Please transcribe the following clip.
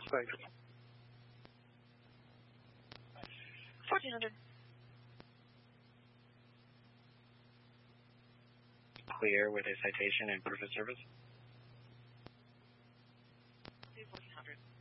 Thanks. 1400. Clear with a citation and proof of service. 1400.